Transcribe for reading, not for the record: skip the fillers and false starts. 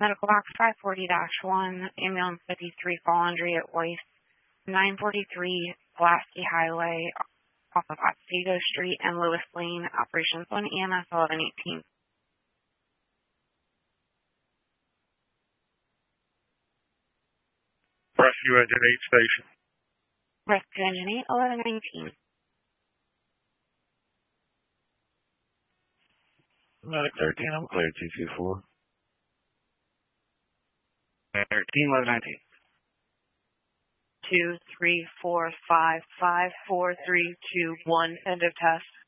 Medical box 540-1, ambulance 53, call Andrea Weiss, 943 Pulaski Highway, off of Otsego Street and Lewis Lane, operations 1 EMS 1118. Rescue Engine 8 station. Rescue Engine 8, 1119. Medic 13, I'm cleared 224. 13, 1119. 2, 3, 4, 5, 5, 4, 3, 2, 1. End of test.